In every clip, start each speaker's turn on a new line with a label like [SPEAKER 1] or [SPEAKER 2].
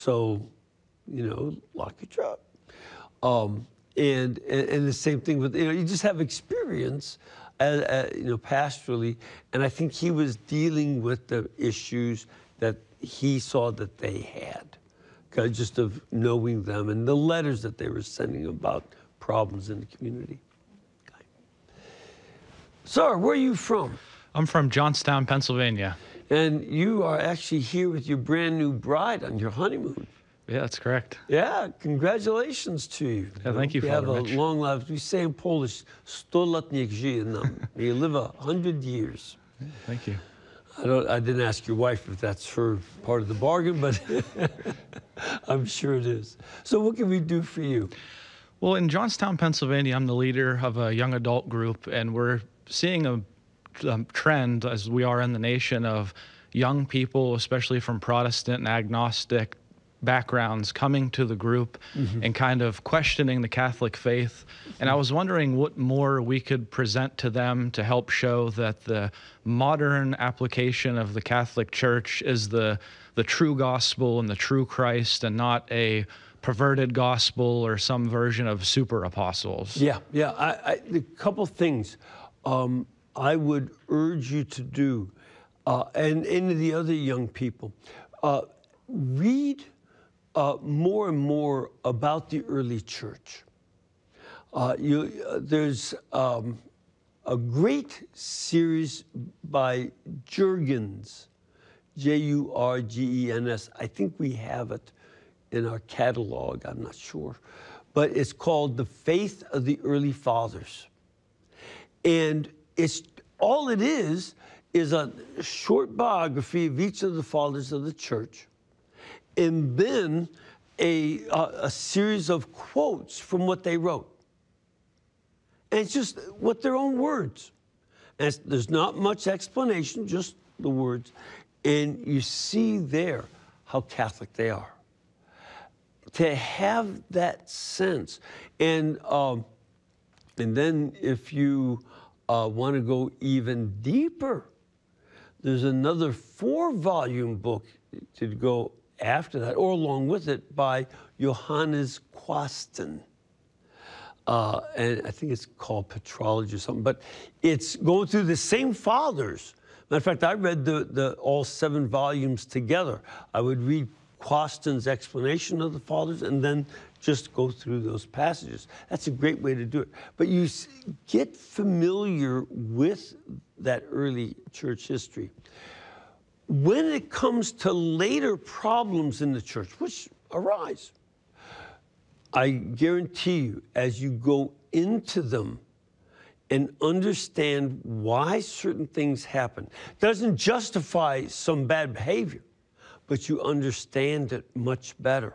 [SPEAKER 1] So, lock your truck. And the same thing with, you just have experience, pastorally. And I think he was dealing with the issues that he saw that they had, just of knowing them and the letters that they were sending about problems in the community. Okay. Sir, where are you from?
[SPEAKER 2] I'm from Johnstown, Pennsylvania.
[SPEAKER 1] And you are actually here with your brand new bride on your honeymoon.
[SPEAKER 2] Yeah, that's correct.
[SPEAKER 1] Yeah, congratulations to you.
[SPEAKER 2] Yeah, thank you, Father Mitch.
[SPEAKER 1] You have a long life. We say in Polish, 100 lat niech żyje nam. May you live 100 years.
[SPEAKER 2] Yeah, thank you.
[SPEAKER 1] I didn't ask your wife if that's her part of the bargain, but I'm sure it is. So what can we do for you?
[SPEAKER 2] Well, in Johnstown, Pennsylvania, I'm the leader of a young adult group, and we're seeing a trend, as we are in the nation, of young people, especially from Protestant and agnostic backgrounds, coming to the group and kind of questioning the Catholic faith. And I was wondering what more we could present to them to help show that the modern application of the Catholic Church is the true gospel and the true Christ, and not a perverted gospel or some version of super apostles.
[SPEAKER 1] Yeah. A couple things I would urge you to do, and the other young people, read more and more about the early church. There's a great series by Jurgens, Jurgens. I think we have it in our catalog, I'm not sure. But it's called The Faith of the Early Fathers. And all it is a short biography of each of the fathers of the church, and then a series of quotes from what they wrote. And it's just what their own words. And there's not much explanation, just the words. And you see there how Catholic they are. To have that sense. And then if you want to go even deeper, there's another 4-volume book to go after that, or along with it, by Johannes Quasten. And I think it's called Petrology or something, but it's going through the same fathers. Matter of fact, I read all 7 volumes together. I would read Quasten's explanation of the fathers and then just go through those passages. That's a great way to do it. But you get familiar with that early church history. When it comes to later problems in the church, which arise, I guarantee you, as you go into them and understand why certain things happen, doesn't justify some bad behavior, but you understand it much better.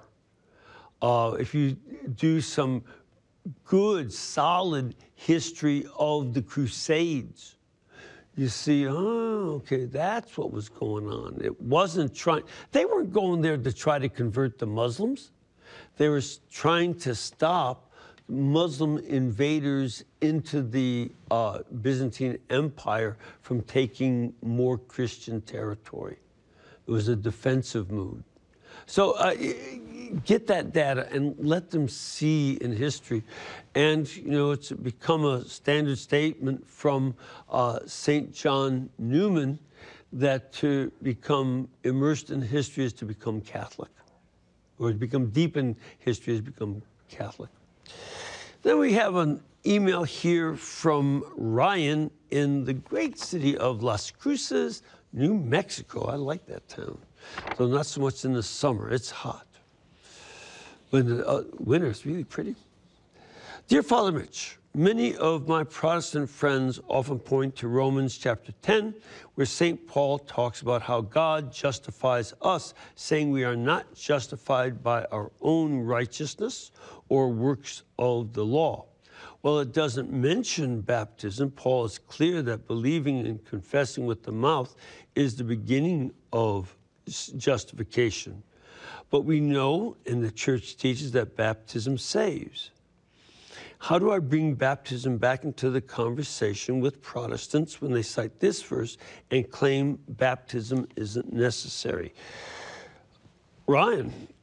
[SPEAKER 1] If you do some good, solid history of the Crusades, you see, oh, okay, that's what was going on. It wasn't they weren't going there to try to convert the Muslims. They were trying to stop Muslim invaders into the Byzantine Empire from taking more Christian territory. It was a defensive mood. So get that data and let them see in history. And, it's become a standard statement from St. John Newman that to become immersed in history is to become Catholic, or to become deep in history is to become Catholic. Then we have an email here from Ryan in the great city of Las Cruces, New Mexico. I like that town. So not so much in the summer. It's hot. But in the winter, it's really pretty. Dear Father Mitch, many of my Protestant friends often point to Romans chapter 10, where St. Paul talks about how God justifies us, saying we are not justified by our own righteousness or works of the law. Well, it doesn't mention baptism. Paul is clear that believing and confessing with the mouth is the beginning of justification. But we know, and the church teaches, that baptism saves. How do I bring baptism back into the conversation with Protestants when they cite this verse and claim baptism isn't necessary? Ryan,